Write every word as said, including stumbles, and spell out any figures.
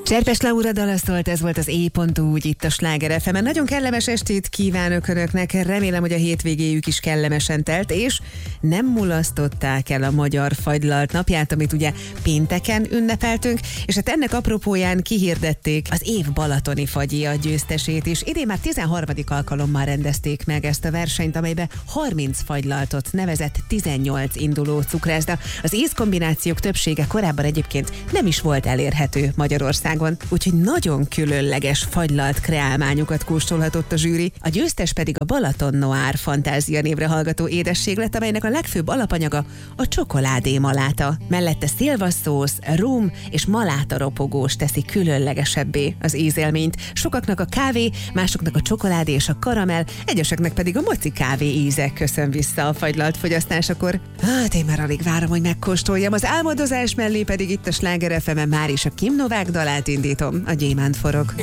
Cserpes Laura dala szólt, ez volt az é pont ú, úgy itt a Sláger ef emen. Nagyon kellemes estét kívánok Önöknek, remélem, hogy a hétvégéjük is kellemesen telt, és nem mulasztották el a Magyar Fagylalt napját, amit ugye pénteken ünnepeltünk, és hát ennek apropóján kihirdették az év balatoni fagyja győztesét is. Idén már tizenharmadik alkalommal rendezték meg ezt a versenyt, amelybe harminc fagylaltot nevezett tizennyolc induló cukrászda. Az ízkombinációk többsége korábban egyébként nem is volt elérhető Magyarországon. Úgyhogy nagyon különleges fagylalt kreálmányokat kóstolhatott a zsűri. A győztes pedig a Balaton Noir fantázia névre hallgató édesség lett, amelynek a legfőbb alapanyaga a csokoládé maláta. Mellette szilvaszósz, rum és maláta ropogós teszi különlegesebbé az ízélményt. Sokaknak a kávé, másoknak a csokoládé és a karamell, egyeseknek pedig a moci kávé íze köszön vissza a fagylalt fogyasztásakor. Hát én már alig várom, hogy megkóstoljam. Az álmodozás mellé pedig itt a Sláger ef emen már is a Kim Novák dalát indítom, a Gyémánt forog.